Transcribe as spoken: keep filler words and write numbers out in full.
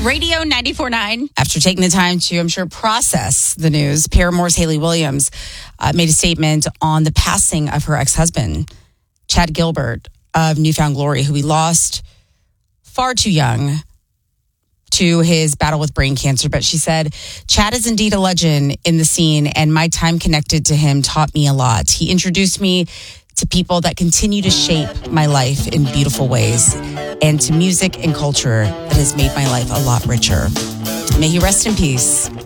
Radio ninety-four point nine. After taking the time to, I'm sure, process the news, Paramore's Hayley Williams uh, made a statement on the passing of her ex-husband, Chad Gilbert of New Found Glory, who we lost far too young to his battle with brain cancer. But she said, Chad is indeed a legend in the scene, and my time connected to him taught me a lot. He introduced me to people that continue to shape my life in beautiful ways, and to music and culture that has made my life a lot richer. May he rest in peace.